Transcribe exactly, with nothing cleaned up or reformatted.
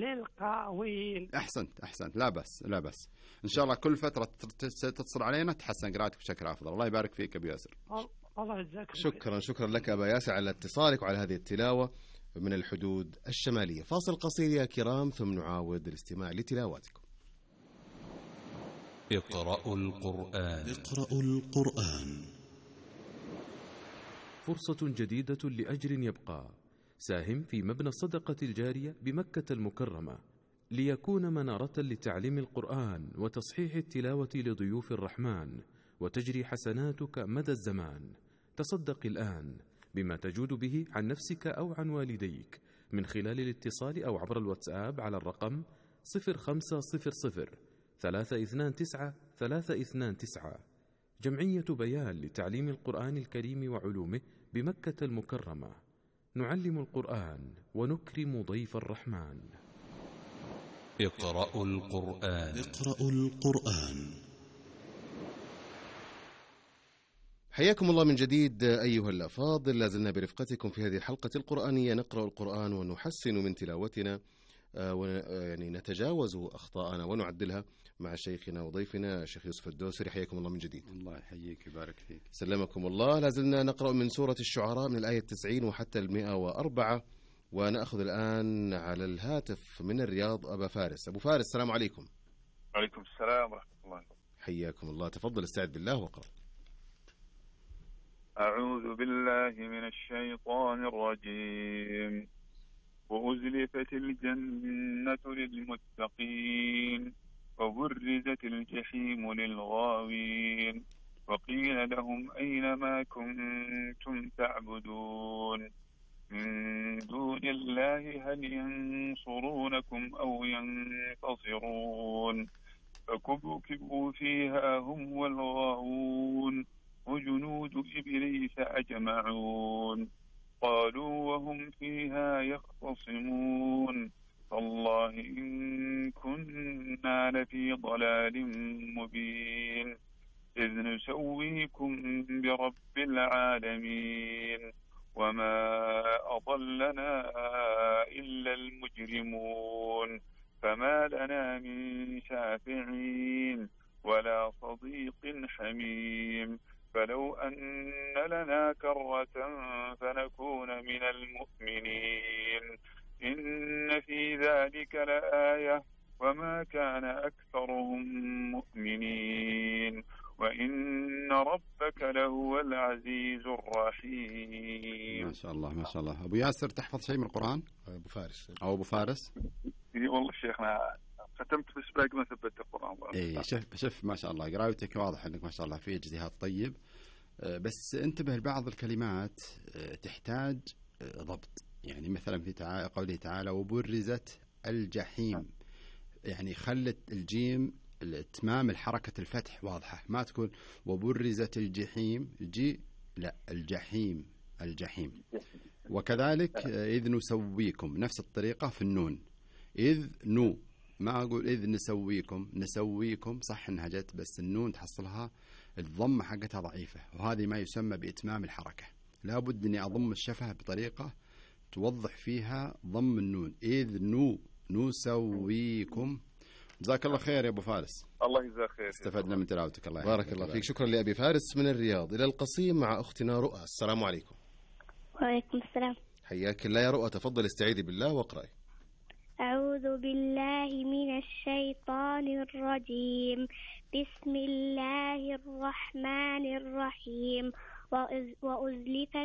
للقاوين. أحسنت أحسنت، لا بس لا بس إن شاء الله كل فترة تتصل علينا تحسن قراءتك بشكل أفضل. الله يبارك فيك أبو ياسر. الله يجزاك. شكرا شكرا لك أبا ياسر على اتصالك وعلى هذه التلاوة من الحدود الشمالية. فاصل قصير يا كرام ثم نعاود الاستماع لتلاواتكم. اقرأوا القرآن. اقرأوا القرآن. فرصة جديدة لأجر يبقى. ساهم في مبنى الصدقة الجارية بمكة المكرمة ليكون منارة لتعليم القرآن وتصحيح التلاوة لضيوف الرحمن، وتجري حسناتك مدى الزمان. تصدق الآن بما تجود به عن نفسك أو عن والديك من خلال الاتصال أو عبر الواتساب على الرقم صفر خمسة صفر صفر ثلاثة اثنان تسعة ثلاثة اثنان تسعة. جمعية بيان لتعليم القرآن الكريم وعلومه بمكة المكرمة. نعلم القرآن ونكرم ضيف الرحمن. اقرأوا القرآن. اقرأوا القرآن. حياكم الله من جديد أيها الأفاضل. لازلنا برفقتكم في هذه الحلقة القرآنية نقرأ القرآن ونحسن من تلاوتنا، يعني نتجاوز أخطاءنا ونعدلها مع شيخنا وضيفنا الشيخ يوسف الدوسري. حياكم الله من جديد. الله يحييك ويبارك فيك. سلمكم الله. لازلنا نقرأ من سورة الشعراء من الآية التسعين وحتى المئة وأربعة، ونأخذ الآن على الهاتف من الرياض أبا فارس. أبو فارس السلام عليكم. وعليكم السلام ورحمة الله. حياكم الله. تفضل استعد بالله وقرأ. أعوذ بالله من الشيطان الرجيم. وأزلفت الجنة للمتقين وبرزت الجحيم للغاوين وقيل لهم أين ما كنتم تعبدون من دون الله هل ينصرونكم أو ينتصرون فكبكبوا فيها هم والغاوون وجنود إبليس أجمعون قالوا وهم فيها يختصمون تالله إن كنا لفي ضلال مبين إذ نسويكم برب العالمين وما أضلنا إلا المجرمون فما لنا من شافعين ولا صديق حميم فلو أن لنا كرة فنكون من المؤمنين إن في ذلك لآية وما كان أكثرهم مؤمنين وإن ربك لهو العزيز الرحيم. ما شاء الله ما شاء الله. أبو ياسر تحفظ شيء من القرآن؟ أبو فارس أو أبو فارس؟ والله شيخنا ختمت بس باقي ما ثبت القرآن. إيه شوف شوف ما شاء الله قراءتك واضح أنك ما شاء الله في اجتهاد طيب، بس انتبه لبعض الكلمات تحتاج ضبط. يعني مثلا في تعالى قوله تعالى وبرزت الجحيم، يعني خلت الجيم الاتمام الحركة الفتح واضحة، ما تكون وبرزت الجحيم الجي لا الجحيم الجحيم. وكذلك إذ نسويكم نفس الطريقة في النون، إذ نو ما أقول إذ نسويكم نسويكم صح إنها جت بس النون تحصلها الضمة حقتها ضعيفة، وهذه ما يسمى بإتمام الحركة. لابد إني أضم الشفة بطريقة توضح فيها ضم النون. إذ نو نسويكم. جزاك الله خير يا أبو فارس. الله يجزاك خير. استفدنا من تلاوتك. الله بارك الله فيك. شكرا لأبي فارس من الرياض. إلى القصيم مع أختنا رؤى. السلام عليكم. وعليكم السلام. حياك الله يا رؤى. تفضل استعيذي بالله واقرأي. أعوذ بالله من الشيطان الرجيم. بسم الله الرحمن الرحيم. وأزلفت